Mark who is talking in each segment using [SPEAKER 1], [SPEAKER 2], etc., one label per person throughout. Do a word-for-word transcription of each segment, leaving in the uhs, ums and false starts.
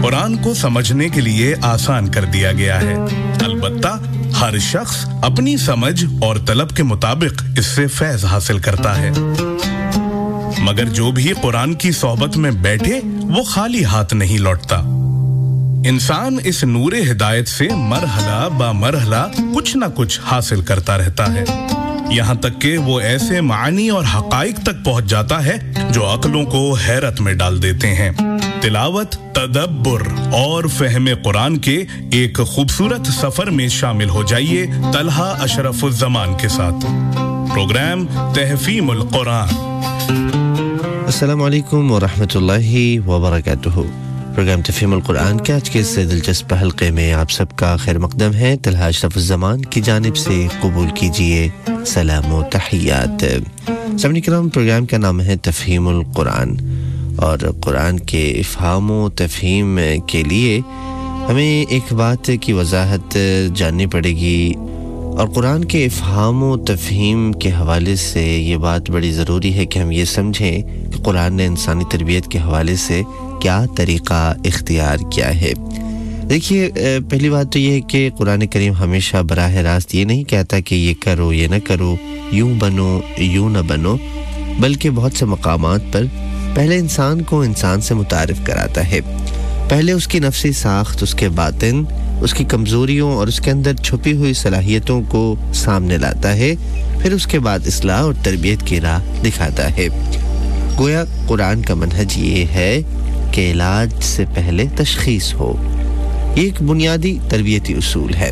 [SPEAKER 1] कुरान को समझने के लिए आसान कर दिया गया है। अलबत्ता हर शख्स अपनी समझ और तलब के मुताबिक इससे फैज़ हासिल करता है, मगर जो भी कुरान की सोहबत में बैठे वो खाली हाथ नहीं लौटता। इंसान इस नूरे हिदायत से मरहला बा मरहला कुछ न कुछ हासिल करता रहता है, यहाँ तक कि वो ऐसे मानी और हकाइक तक पहुंच जाता है जो अक्लों को हैरत में डाल देते हैं। तिलावत, तदब्बुर और फहमे कुरान के एक खूबसूरत सफर में शामिल हो जाइए तलहा अशरफुज़्ज़मान के साथ। प्रोग्राम तहफ़ीमुल कुरान।
[SPEAKER 2] अस्सलामु अलैकुम व रहमतुल्लाहि व बरकातुहू। प्रोग्राम तफहीमुल कुरान के आज के इस दिलचस्प हल्के में आप सबका खैर मकदम है। तलहा अशरफुज़्ज़मान की जानिब से कबूल कीजिए सलाम व तहियात। सामईन किराम, प्रोग्राम का नाम है तफहीमुल कुरान और कुरान के इफ़हाम व तफहीम के लिए हमें एक बात की वजाहत जाननी पड़ेगी और कुरान के इफ़हाम व तफहीम के हवाले से ये बात बड़ी ज़रूरी है कि हम ये समझें कि कुरान ने इंसानी तरबियत के हवाले से क्या तरीक़ा इख्तियार किया है। देखिए, पहली बात तो ये है कि कुरान करीम हमेशा बराह रास्त ये नहीं कहता कि ये करो ये न करो, यूं बनो यूं न बनो, बल्कि बहुत से मकामात पर पहले इंसान को इंसान से मुतारिफ कराता है। पहले उसकी नफ्सी साख्त, उसके बातिन, उसकी कमज़ोरियों और उसके अंदर छुपी हुई सलाहियतों को सामने लाता है, फिर उसके बाद इस्लाह और तरबियत की राह दिखाता है। गोया कुरान का मनहज ये है कि इलाज से पहले तशखीस हो। ये एक बुनियादी तरबियती उसूल है।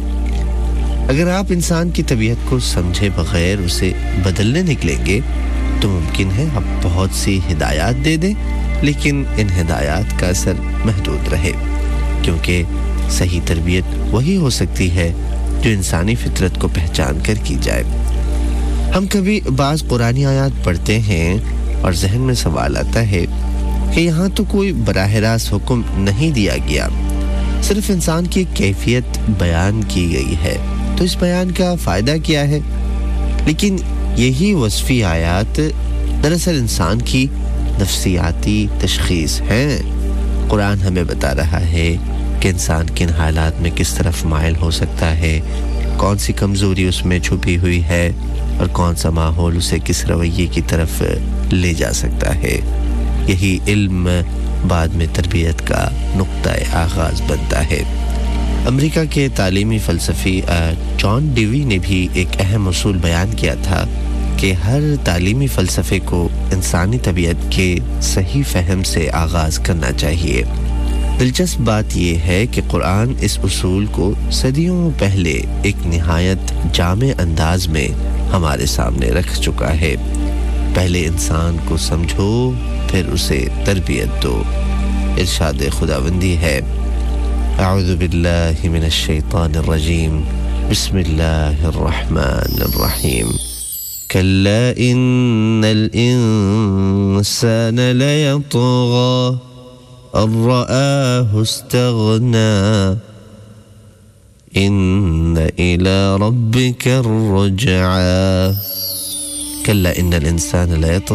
[SPEAKER 2] अगर आप इंसान की तबीयत को समझे बगैर उसे बदलने निकलेंगे तो मुमकिन है आप बहुत सी हिदायत दे दें, लेकिन इन हिदायत का असर महदूद रहे, क्योंकि सही तरबियत वही हो सकती है जो इंसानी फितरत को पहचान कर की जाए। हम कभी बाज़ कुरानी आयात पढ़ते हैं और जहन में सवाल आता है कि यहाँ तो कोई बराह रास्त हुक्म नहीं दिया गया, सिर्फ इंसान की कैफियत बयान की गई है, तो इस बयान का फ़ायदा क्या है? लेकिन यही वस्फ़ी आयात दरअसल इंसान की नफ्सियाती तशख़ीस हैं। कुरान हमें बता रहा है कि इंसान किन हालात में किस तरफ माइल हो सकता है, कौन सी कमज़ोरी उसमें छुपी हुई है और कौन सा माहौल उसे किस रवैये की तरफ ले जा सकता है। यही इल्म बाद में तरबियत का नुक्ता-ए आगाज़ बनता है। अमेरिका के तालीमी फ़लसफ़ी जॉन डेवी ने भी एक अहम उसूल बयान किया था कि हर तालीमी फ़लसफ़े को इंसानी तबीयत के सही फ़हम से आगाज़ करना चाहिए। दिलचस्प बात यह है कि कुरान इस उसूल को सदियों पहले एक निहायत जामे अंदाज में हमारे सामने रख चुका है। पहले इंसान को समझो, फिर उसे तरबियत दो। इरशाद खुदावंदी है, अऊज़ु बिल्लाहि मिनश शैतानिर रजीम, बिस्मिल्लाहिर रहमानिर रहीम, कल्ला इन्नल इंसान लयतग़ा अर्रआहु इस्तग़ना इन्न इला रब्बिकर रुजआ। कल्ला इन्नल इंसान लयतग़ा